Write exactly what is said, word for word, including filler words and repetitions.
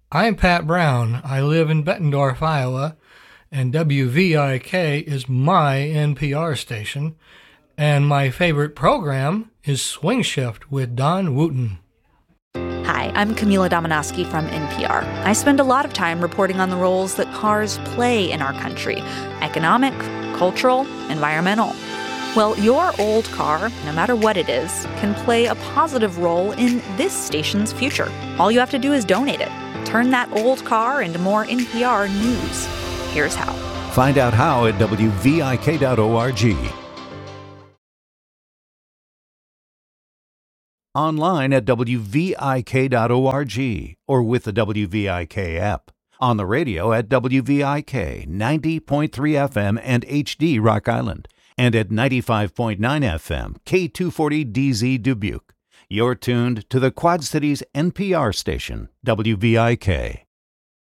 I'm Pat Brown. I live in Bettendorf, Iowa, and W V I K is my N P R station, and my favorite program is Swing Shift with Don Wooten. Hi, I'm Camila Dominowski from N P R. I spend a lot of time reporting on the roles that cars play in our country: economic, cultural, environmental. Well, your old car, no matter what it is, can play a positive role in this station's future. All you have to do is donate it. Turn that old car into more N P R news. Here's how. Find out how at W V I K dot org. Online at W V I K dot org or with the W V I K app. On the radio at W V I K ninety point three F M and H D Rock Island. And at ninety-five point nine F M, K two forty D Z Dubuque. You're tuned to the Quad Cities N P R station, W V I K.